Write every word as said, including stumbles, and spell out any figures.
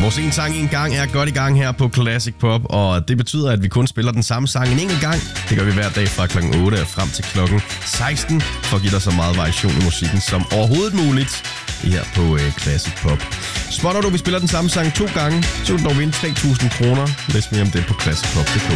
Vores en sang en gang er godt i gang her på Classic Pop, og det betyder, at vi kun spiller den samme sang en enkelt gang. Det gør vi hver dag fra klokken otte og frem til klokken seksten, for at give dig så meget variation i musikken som overhovedet muligt her på uh, Classic Pop. Spotter du, vi spiller den samme sang to gange, så vil du dog vinde tre tusind kroner. Læs mere om det på classic pop punktum d k.